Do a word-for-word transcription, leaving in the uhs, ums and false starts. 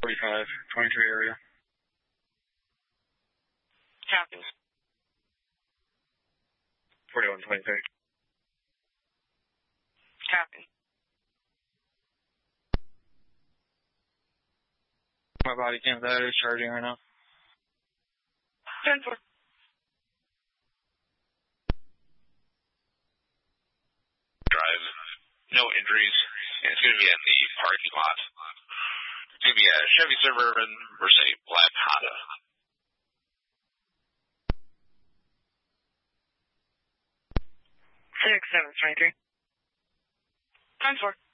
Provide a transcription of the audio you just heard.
forty-five, twenty-three area. Copy. forty-one, twenty-three. Copy. My body cam that is charging right now. ten four. Drive. No injuries. And it's going to be at the parking lot. It's going to be a Chevy Suburban versus a black Honda. Six seven twenty three. ten four.